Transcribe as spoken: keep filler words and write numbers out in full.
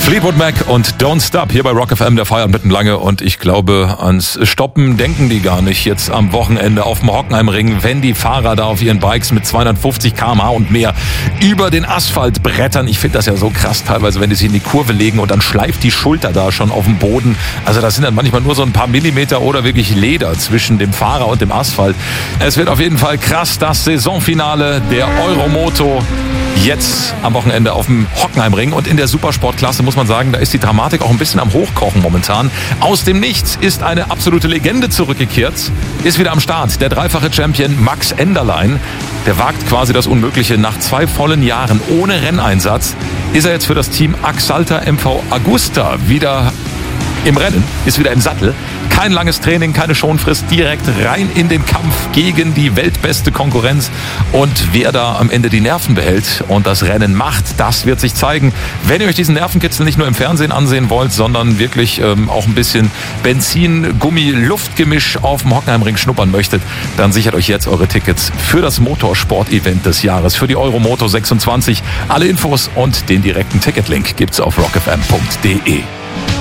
Fleetwood Mac und Don't Stop hier bei Rock F M, der Feiern mitten lange, und ich glaube, ans Stoppen denken die gar nicht jetzt am Wochenende auf dem Hockenheimring, wenn die Fahrer da auf ihren Bikes mit zweihundertfünfzig Kilometer pro Stunde und mehr über den Asphalt brettern. Ich finde das ja so krass teilweise, wenn die sich in die Kurve legen und dann schleift die Schulter da schon auf dem Boden. Also das sind dann manchmal nur so ein paar Millimeter oder wirklich Leder zwischen dem Fahrer und dem Asphalt. Es wird auf jeden Fall krass, das Saisonfinale der Euromoto jetzt am Wochenende auf dem Hockenheimring, und in der Supersportklasse muss man sagen, da ist die Dramatik auch ein bisschen am Hochkochen momentan. Aus dem Nichts ist eine absolute Legende zurückgekehrt, ist wieder am Start. Der dreifache Champion Max Enderlein, der wagt quasi das Unmögliche. Nach zwei vollen Jahren ohne Renneinsatz ist er jetzt für das Team Axalta M V Agusta wieder im Rennen, ist wieder im Sattel. Kein langes Training, keine Schonfrist, direkt rein in den Kampf gegen die weltbeste Konkurrenz. Und wer da am Ende die Nerven behält und das Rennen macht, das wird sich zeigen. Wenn ihr euch diesen Nervenkitzel nicht nur im Fernsehen ansehen wollt, sondern wirklich ähm, auch ein bisschen Benzin-Gummi-Luftgemisch auf dem Hockenheimring schnuppern möchtet, dann sichert euch jetzt eure Tickets für das Motorsport-Event des Jahres, für die Euromoto sechsundzwanzig. Alle Infos und den direkten Ticketlink gibt's auf rock f m punkt d e.